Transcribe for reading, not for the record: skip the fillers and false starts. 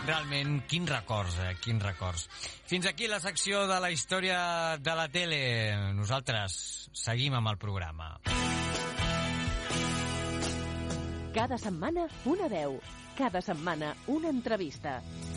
Realment, quins records. Fins aquí la secció de la història de la tele. Nosaltres seguim amb el programa. Cada setmana una veu, cada setmana una entrevista.